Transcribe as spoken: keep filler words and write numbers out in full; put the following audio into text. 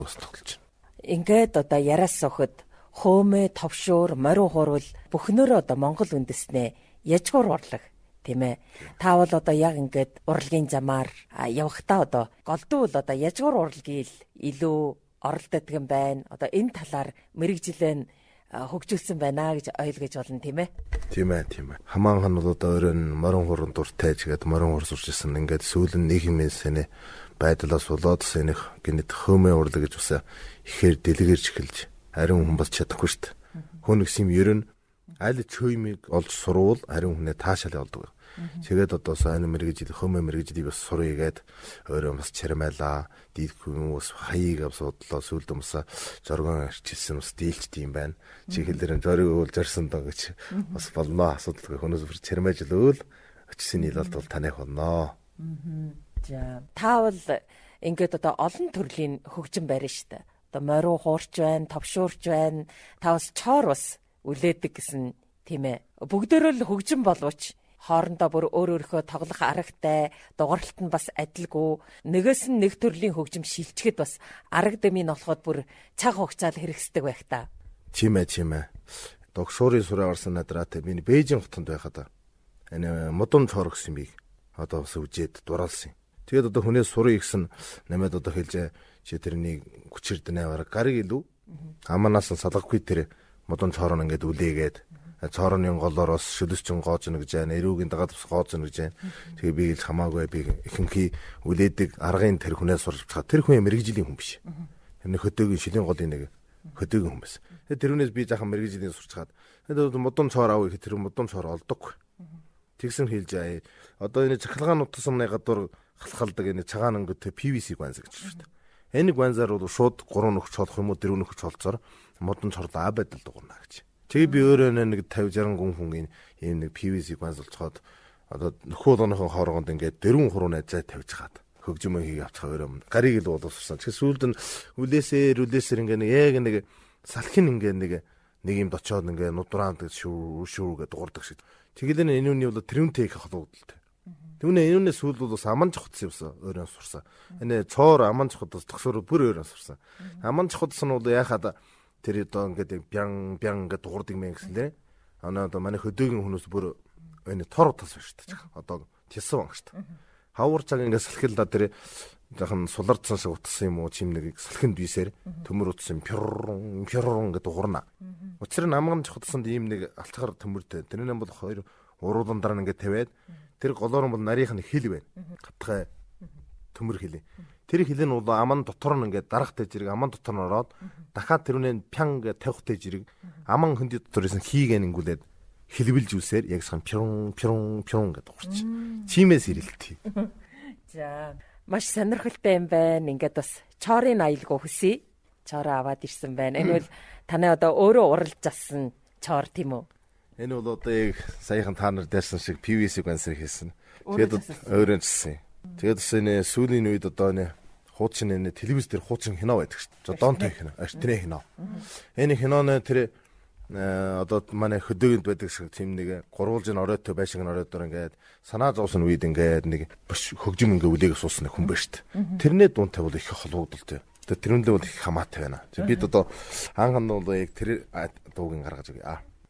бас тоглож байна. Ингээд одоо яриас соход хөмө товшуур морин хурал бүхнөр одоо Монгол үндэснээ яжгуур урлаг тийм ээ. Та бол одоо яг ингээд урлагийн замаар явахдаа одоо голдуул одоо яжгуур урлагийн илүү оролддог юм байна. Одоо энэ талаар мэрэгжилэн хөгжүүлсэн байна гэж ойлгож болно тийм ээ. Тийм ээ, тийм ээ. Хамаан хан бол одоо өөрөө морин хуран дуртай ч гэдэг морин хур сурч ирсэн. Ингээд сүүлэн нэг юм сэний байдлаас болоод сэних гинэт хөмөө урлаг гэж бас ихээр дэлгэрч эхэлж ариун хүн болж чадахгүй шүү дээ. Хүн гэсэн юм ер нь аль ч хөөмийг олж сурвал ариун хүнээ таашаал явуулдаг. Тэгээд одоо сайн мэрэгжил хөмөө мэрэгжлийг бас суръя гээд өөрөө бас чармайлаа. Дийлх хүн бас хаяыг авс судлаа сүлд юмсаа жоргон арчилсан бас дийлчт юм байна. Чи хэлэрэн жориг уул жарсан доо гэж бас болно асуудал хөнөөс бүр чармайжл өөл очисын нийлэлт бол таних болно. За та бол ингээд одоо олон төрлийн хөгжим барина шүү дээ. Одоо морин хуурч байна, товшуурч байна. Та бас чоор бас үлээдэг гэсэн тийм ээ. Бүгдээрөө л хөгжим боловч хоорондоо бүр өөр өөрхөө тоглох аргатай, дугарлалт нь бас адилгүй. Нэгээс нь нэг төрлийн хөгжим шилжчихэд бас арга дэмий нь болоход бүр цаг хугацаанд хэрэгсдэг байх та. Тийм ээ, тийм ээ. Догшуурын сураа гарсан надраатай би Бээжин хотод байхад энэ модон цоор гэсэн бийг одоо бас үжээд дураалсан. Тэгээд одоо хүнээс сурыг гисэн намайд одоо хэлжээ чи тэрний хүчээр дэнавар гарыг илүү аманаас нь салгахгүй тэр модон цоор нь ингээд үлээгээд цоорны голоороос шүлэсчин гоож нэг гэж байна. Эрүүгийн дагаад бас гоож нэг гэж байна. Тэгээ би л хамаагүй би ихэнхий үлээдэг аргын тэр хүнээс сурч байгаа. Тэр хүн мэрэгжлийн хүн биш. Тэр хөдөөгийн шилийн голын нэг хөдөөгийн хүн байсан. Тэгээ тэрүүнээс би жаахан мэрэгжлийн сурч чаад. Тэгээд модон цоор авъя гэх тэр модон цоор олдоггүй. Тэгсэн хэлж аа. Одоо энэ цахилгаан утасны гадуур халхалдаг энэ цагаан өнгөтэй пи ви си гванз гэж байна шүү дээ. Энэ гванзаар бол шууд гурван нөхч болох юм уу дөрөв нөхч болцоор модон цоор А байдал дуурна гэж. Тэгээ би өөрөө нэг пятьдесят шестьдесят гүн хүн ийм нэг пи ви си гванзолцоход одоо нөхөд оныхон хооргонд ингээд дөрвөн хуруу найзаа тавьж хаад хөгжмөө хийг авчихаа өөрөө гарыг л боловссан. Тэгэхээр сүүлд нь үлээсээр үлээсээр ингээд яг нэг салхин ингээд нэг нэг юмд очоод ингээд нудраанд шүү шүү гэдэг дуурдаг шиг. Тэгэл энэ энүүний бол тэрүүнтэй их холбогдолтой. Түүнээ энүүнээ сүүлд бол бас аман чухтсан юмсан өөрөө сурсан. Энэ цоор аман чухтас төгсөр бүр өөрөө сурсан. Аман чухтас нь бол яхаад тэр одоо ингээд бян бян гэдэг дуурдаг мэн гэсэн тийм. Анаа одоо манай хөдөөгийн хүмүүс бүр энэ тор утас байна шүү дээ. Одоо тисэн баг шүү дээ. Хавар цаг ингээд салхилдаа тэр жоохон суларцсан шиг утсан юм уу чим нэг салхинд бисээр төмөр утсан пюррун пюррун гэдэг дуурна. Учир нь амган чухтсанд ийм нэг алцгаар төмөртэй. Тэрнээ бол хоёр уруулан дараа ингээд тавиад тэр голоор нь бол нарийнх нь хил байна. Гатгай төмөр хилээ. Тэр хилэн бол аман дотор нь ингээд дарахтай зэрэг аман дотор нь ороод дахиад тэрүүнээ пян гэж тавихтай зэрэг аман хөндөй дотор исэн хийгэн ингүүлээд хилбэлж үсээр яг сан пюрун пюрун пюрун гэдэг урч. Чимээс ирэлтий. За маш сонирхолтой юм байна. Ингээд бас чорын аялгаа хүсье. Чороо аваад ирсэн байна. Энэ бол танай одоо өөрөө уралж зассан чор тийм үү? Энэ бол одоо яг саяхан та нар дайсан шиг пи ви си гансэр хийсэн. Тэгээд өөрөө зассан. Тэгээд бас энэ сүүлийн үед одоо энэ хуучин энэ телевиз дээр хуучин кино байдаг шүү дээ. Донтой кино, артны кино. Энэ киноны тэр одоо манай хөдөөнд байдаг шиг тийм нэг гурвуулжин оройтой байшиг нь оройдоор ингээд санаа зовсон үед ингээд нэг хөгжим ингээ үлээг суусан хүн байна шүү дээ. Тэрний дуунтай бол их холбогдолтой. Тэр тэрүүндээ бол их хамаатай байна. Бид одоо анхан бол яг тэр дуугийн гаргаж өгье.